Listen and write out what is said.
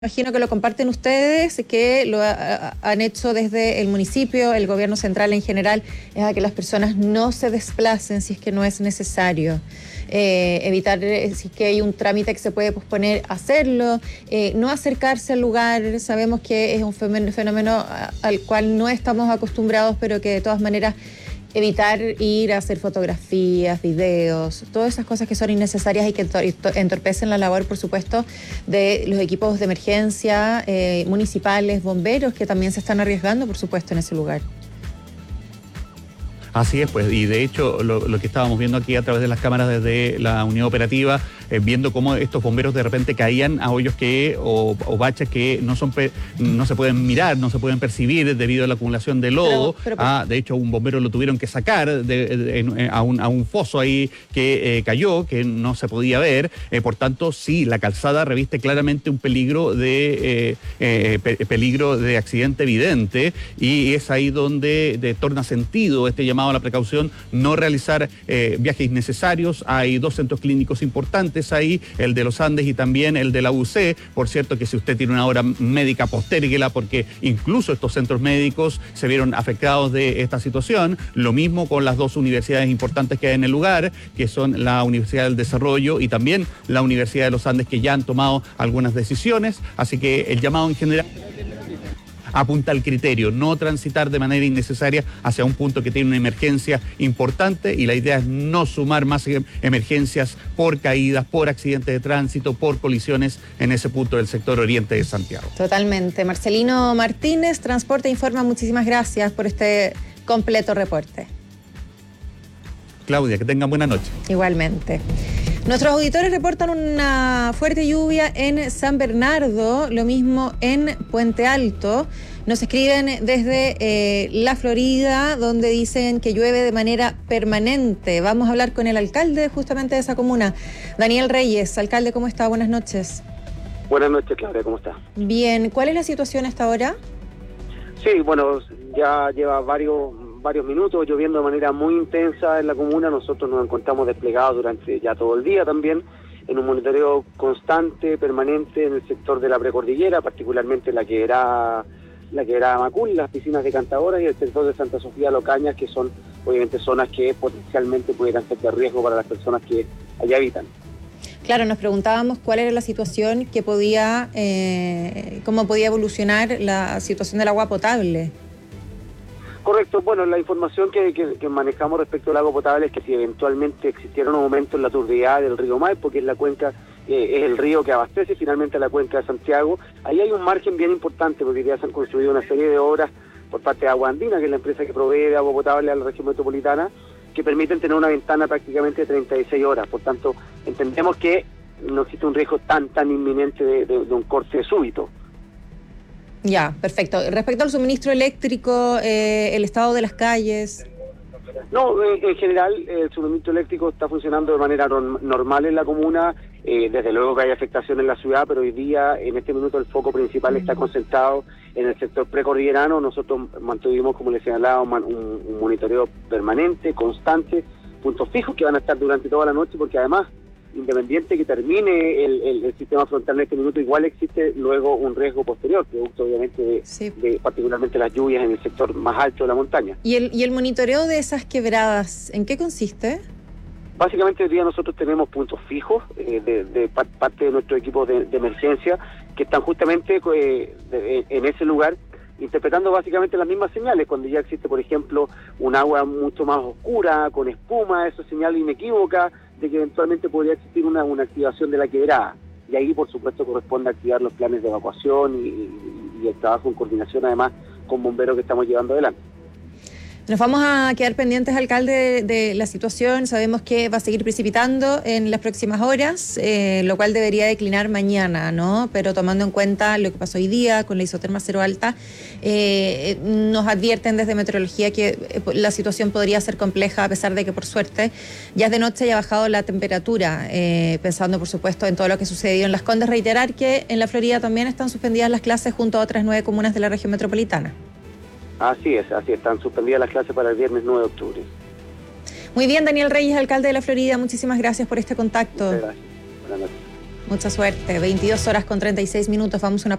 Imagino que lo comparten ustedes, que lo han hecho desde el municipio, el gobierno central en general, es a que las personas no se desplacen si es que no es necesario. Evitar, si es que hay un trámite que se puede posponer, hacerlo, no acercarse al lugar. Sabemos que es un fenómeno al cual no estamos acostumbrados, pero que de todas maneras evitar ir a hacer fotografías, videos, todas esas cosas que son innecesarias y que entorpecen la labor, por supuesto, de los equipos de emergencia municipales, bomberos, que también se están arriesgando, por supuesto, en ese lugar. Así es, pues, y de hecho lo que estábamos viendo aquí a través de las cámaras desde la unidad operativa, viendo cómo estos bomberos de repente caían a hoyos o baches que no se pueden mirar, no se pueden percibir debido a la acumulación de lodo. De hecho, un bombero lo tuvieron que sacar a un foso ahí que cayó, que no se podía ver. Por tanto, sí, la calzada reviste claramente un peligro de accidente evidente, y es ahí donde torna sentido este llamado a la precaución, no realizar viajes innecesarios. Hay dos centros clínicos importantes ahí, el de los Andes y también el de la UC. Por cierto, que si usted tiene una hora médica, postérguela, porque incluso estos centros médicos se vieron afectados de esta situación. Lo mismo con las dos universidades importantes que hay en el lugar, que son la Universidad del Desarrollo y también la Universidad de los Andes, que ya han tomado algunas decisiones. Así que el llamado en general apunta al criterio, no transitar de manera innecesaria hacia un punto que tiene una emergencia importante, y la idea es no sumar más emergencias por caídas, por accidentes de tránsito, por colisiones en ese punto del sector oriente de Santiago. Totalmente. Marcelino Martínez, Transporte Informa, muchísimas gracias por este completo reporte. Claudia, que tengan buena noche. Igualmente. Nuestros auditores reportan una fuerte lluvia en San Bernardo, lo mismo en Puente Alto. Nos escriben desde la Florida, donde dicen que llueve de manera permanente. Vamos a hablar con el alcalde justamente de esa comuna, Daniel Reyes. Alcalde, ¿cómo está? Buenas noches. Buenas noches, Claudia, ¿cómo está? Bien, ¿cuál es la situación hasta ahora? Sí, bueno, ya lleva varios minutos lloviendo de manera muy intensa en la comuna. Nosotros nos encontramos desplegados durante ya todo el día también en un monitoreo constante, permanente en el sector de la precordillera, particularmente la que era Macul, las piscinas de Cantaora y el sector de Santa Sofía Locañas, que son obviamente zonas que potencialmente pudieran ser de riesgo para las personas que allá habitan. Claro, nos preguntábamos cuál era la situación que cómo podía evolucionar la situación del agua potable. Correcto, bueno, la información que manejamos respecto al agua potable es que si eventualmente existiera un aumento en la turbidez del río Maipo, que es la cuenca, es el río que abastece finalmente a la cuenca de Santiago, ahí hay un margen bien importante, porque ya se han construido una serie de obras por parte de Agua Andina, que es la empresa que provee de agua potable a la región metropolitana, que permiten tener una ventana prácticamente de 36 horas. Por tanto, entendemos que no existe un riesgo tan inminente de un corte súbito. Ya, perfecto. Respecto al suministro eléctrico, el estado de las calles. No, en general el suministro eléctrico está funcionando de manera normal en la comuna. Desde luego que hay afectación en la ciudad, pero hoy día, en este minuto, el foco principal está concentrado en el sector precordillerano. Nosotros mantuvimos, como les señalaba, un monitoreo permanente, constante, puntos fijos que van a estar durante toda la noche, porque además, independiente que termine el sistema frontal en este minuto, igual existe luego un riesgo posterior, producto obviamente de particularmente las lluvias en el sector más alto de la montaña. ¿Y el monitoreo de esas quebradas, en qué consiste? Básicamente hoy día nosotros tenemos puntos fijos de parte de nuestro equipo de emergencia, que están justamente en ese lugar, interpretando básicamente las mismas señales. Cuando ya existe, por ejemplo, un agua mucho más oscura, con espuma, eso es señal inequívoca de que eventualmente podría existir una activación de la quebrada. Y ahí, por supuesto, corresponde activar los planes de evacuación y el trabajo en coordinación, además, con bomberos que estamos llevando adelante. Nos vamos a quedar pendientes, alcalde, de la situación. Sabemos que va a seguir precipitando en las próximas horas, lo cual debería declinar mañana, ¿no? Pero tomando en cuenta lo que pasó hoy día con la isoterma cero alta, nos advierten desde meteorología que la situación podría ser compleja, a pesar de que, por suerte, ya es de noche y ha bajado la temperatura, pensando, por supuesto, en todo lo que sucedió en Las Condes. Reiterar que en la Florida también están suspendidas las clases junto a otras 9 comunas de la región metropolitana. Así es, están suspendidas las clases para el viernes 9 de octubre. Muy bien, Daniel Reyes, alcalde de la Florida, muchísimas gracias por este contacto. Muchas gracias. Buenas noches. Mucha suerte. 22 horas con 36 minutos. Vamos a una